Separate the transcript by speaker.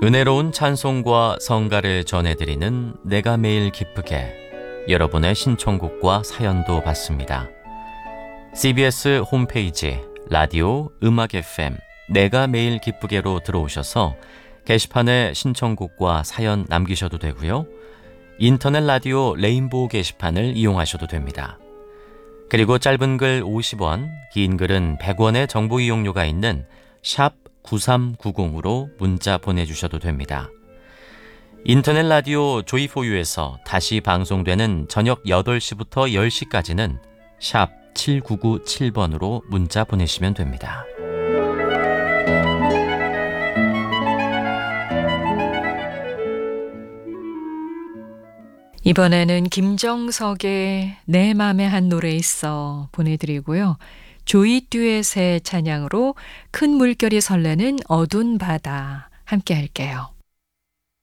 Speaker 1: 은혜로운 찬송과 성가를 전해드리는 내가 매일 기쁘게, 여러분의 신청곡과 사연도 받습니다. CBS 홈페이지 라디오 음악 FM 내가 매일 기쁘게로 들어오셔서 게시판에 신청곡과 사연 남기셔도 되고요. 인터넷 라디오 레인보우 게시판을 이용하셔도 됩니다. 그리고 짧은 글 50원, 긴 글은 100원의 정보 이용료가 있는 샵 9390으로 문자 보내주셔도 됩니다. 인터넷 라디오 조이포유에서 다시 방송되는 저녁 8시부터 10시까지는 샵 7997번으로 문자 보내시면 됩니다.
Speaker 2: 이번에는 김정석의 내 맘에 한 노래 있어 보내드리고요. 조이 듀엣의 찬양으로 큰 물결이 설레는 어두운 바다 함께 할게요.